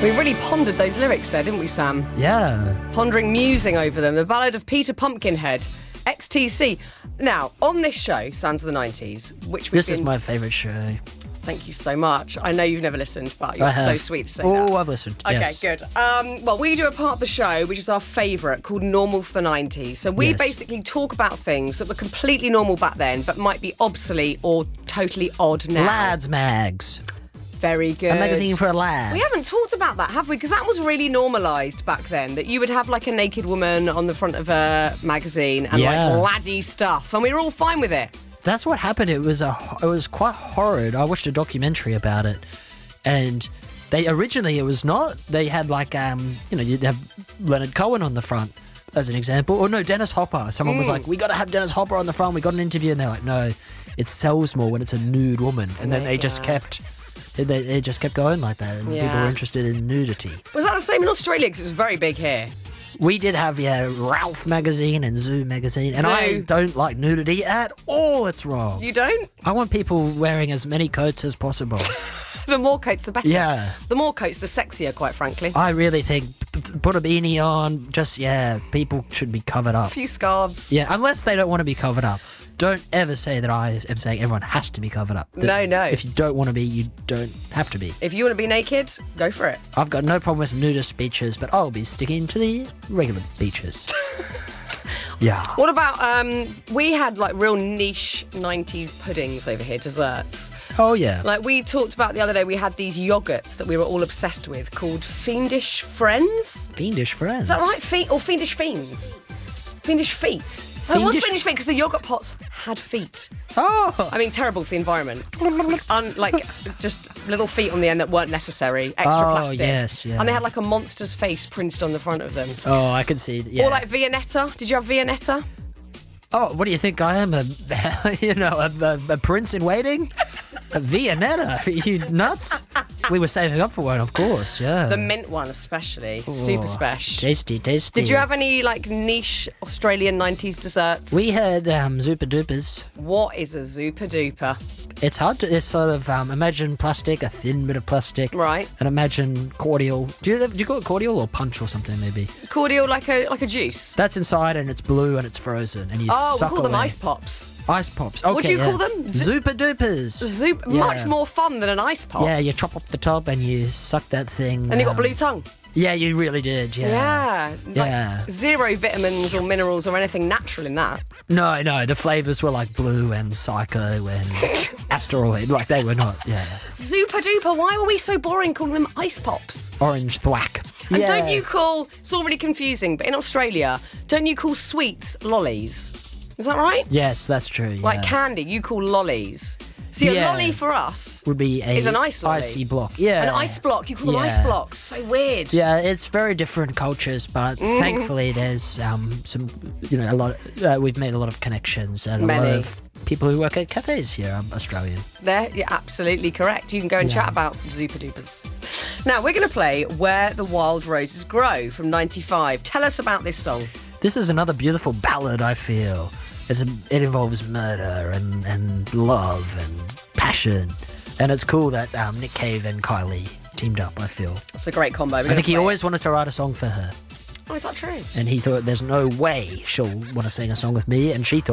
We really pondered those lyrics there, didn't we, Sam? Yeah. Pondering, musing over them. The Ballad of Peter Pumpkinhead, XTC. Now, on this show, Sounds of the 90s, which we've This is my favourite show. Thank you so much. I know you've never listened, but you're so sweet to say that. Oh, I've listened. Okay, yes. good. Well, we do a part of the show which is our favourite, called Normal for the 90s. So we Yes. basically talk about things that were completely normal back then, but might be obsolete or totally odd now. Lads Mags. Very good. A magazine for a lad. We haven't talked about that, have we? Because that was really normalised back then, that you would have like a naked woman on the front of a magazine and Yeah. like laddie stuff, and we were all fine with it. That's what happened. It was quite horrid. I watched a documentary about it, and it was not. They had like you'd have Leonard Cohen on the front as an example, or no, Dennis Hopper. Someone was like, "We got to have Dennis Hopper on the front. We got an interview," and they're like, "No, it sells more when it's a nude woman." And then they just kept going like that, and people were interested in nudity. Was that the same in Australia? Because it was very big here. We did have, Ralph magazine and Zoo magazine, and Zoo. I don't like nudity at all. It's wrong. You don't? I want people wearing as many coats as possible. The more coats, the better. Yeah. The more coats, the sexier, quite frankly. I really think put a beanie on, people should be covered A up. few scarves. Yeah, unless they don't want to be covered up. Don't ever say that I am saying everyone has to be covered up. No. If you don't want to be, you don't have to be. If you want to be naked, go for it. I've got no problem with nudist beaches, but I'll be sticking to the regular beaches. Yeah. What about, we had like real niche 90s puddings over here, desserts. Oh, yeah. Like we talked about the other day, we had these yogurts that we were all obsessed with called Fiendish Friends. Fiendish Friends. Is that right? Or Fiendish Fiends? Fiendish Feet. Oh, it was Fiendish Feet because the yogurt pots had feet. Oh! I mean, terrible for the environment. Just little feet on the end that weren't necessary, extra plastic. Yes, yeah. And they had like a monster's face printed on the front of them. Oh, I can see. Yeah. Or like Viennetta. Did you have Viennetta? Oh, what do you think I am? A prince in waiting? A Viennetta? Are you nuts? We were saving up for one, of course, yeah. The mint one especially. Super special. Tasty. Did you have any like niche Australian 90s desserts? We had Zupa Dupas. What is a Zupa Duper? It's hard to sort of imagine plastic, a thin bit of plastic. Right. And imagine cordial. Do you call it cordial or punch or something maybe? Cordial like a juice. That's inside and it's blue and it's frozen and you Oh, we suck call them away. ice pops. Ice pops. Okay, What do you call them? Zupa Dupas. Much more fun than an ice pop. Yeah, you chop off the top and you suck that thing. And you got blue tongue. Yeah, you really did. Yeah. Like zero vitamins or minerals or anything natural in that. No, the flavours were like blue and psycho and asteroid. Like they were not. Yeah. Super duper. Why were we so boring calling them ice pops? Orange thwack. And yeah. don't you call? It's all really confusing. But in Australia, don't you call sweets lollies? Is that right? Yes, that's true. Yeah. Like candy, you call lollies. See, a lolly for us would be is an ice lolly. icy block. Yeah. An ice block. You call them ice blocks. So weird. Yeah, it's very different cultures, but thankfully there's some, a lot. We've made a lot of connections and a lot of people who work at cafes here are Australian. You're absolutely correct. You can go and chat about Zupa Dupas. Now, we're going to play Where the Wild Roses Grow from 95. Tell us about this song. This is another beautiful ballad, I feel. It involves murder and love and passion. And it's cool that Nick Cave and Kylie teamed up, I feel. It's a great combo. I think he always wanted to write a song for her. Oh, is that true? And he thought there's no way she'll want to sing a song with me. And she thought,